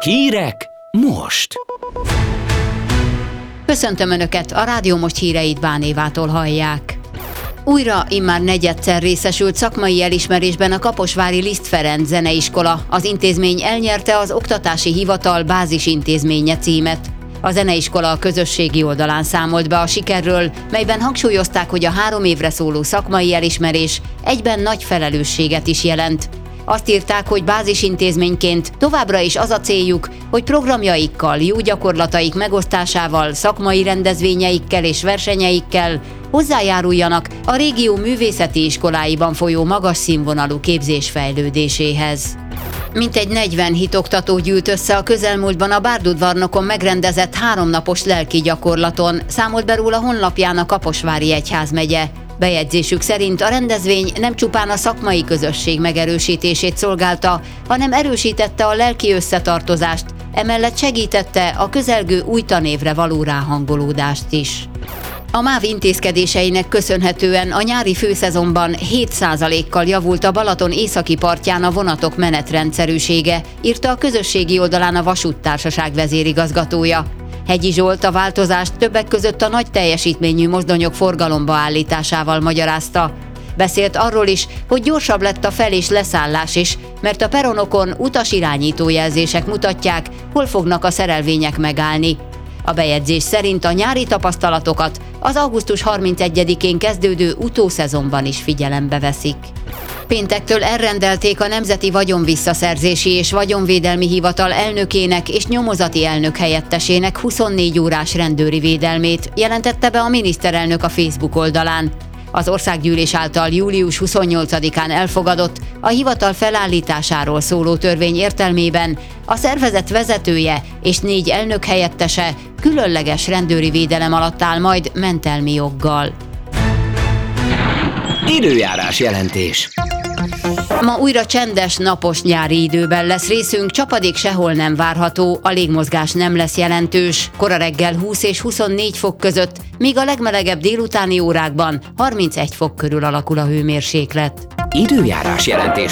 Hírek most! Köszöntöm Önöket, a Rádió Most híreit Bán Évától hallják. Újra immár negyedszer részesült szakmai elismerésben a kaposvári Liszt Ferenc Zeneiskola. Az intézmény elnyerte az Oktatási Hivatal bázisintézménye címet. A zeneiskola a közösségi oldalán számolt be a sikerről, melyben hangsúlyozták, hogy a 3 évre szóló szakmai elismerés egyben nagy felelősséget is jelent. Azt írták, hogy bázisintézményként továbbra is az a céljuk, hogy programjaikkal, jó gyakorlataik megosztásával, szakmai rendezvényeikkel és versenyeikkel hozzájáruljanak a régió művészeti iskoláiban folyó magas színvonalú képzés fejlődéséhez. Mintegy 40 hitoktató gyűlt össze a közelmúltban a Bárdudvarnokon megrendezett 3 napos lelki gyakorlaton, számolt be róla honlapján a Kaposvári Egyházmegye. Bejegyzésük szerint a rendezvény nem csupán a szakmai közösség megerősítését szolgálta, hanem erősítette a lelki összetartozást, emellett segítette a közelgő új tanévre való ráhangolódást is. A MÁV intézkedéseinek köszönhetően a nyári főszezonban 7%-kal javult a Balaton északi partján a vonatok menetrendszerűsége, írta a közösségi oldalán a Vasúttársaság vezérigazgatója. Hegyi Zsolt a változást többek között a nagy teljesítményű mozdonyok forgalomba állításával magyarázta. Beszélt arról is, hogy gyorsabb lett a fel- és leszállás is, mert a peronokon utasirányító jelzések mutatják, hol fognak a szerelvények megállni. A bejegyzés szerint a nyári tapasztalatokat az augusztus 31-én kezdődő utószezonban is figyelembe veszik. Péntektől elrendelték a Nemzeti Vagyonvisszaszerzési és Vagyonvédelmi Hivatal elnökének és nyomozati elnök helyettesének 24 órás rendőri védelmét, jelentette be a miniszterelnök a Facebook oldalán. Az Országgyűlés által július 28-án elfogadott, a hivatal felállításáról szóló törvény értelmében a szervezet vezetője és 4 elnök helyettese különleges rendőri védelem alatt áll majd mentelmi joggal. Időjárás jelentés. Ma újra csendes, napos nyári időben lesz részünk, csapadék sehol nem várható, a légmozgás nem lesz jelentős, kora reggel 20 és 24 fok között, míg a legmelegebb délutáni órákban 31 fok körül alakul a hőmérséklet. Időjárás jelentés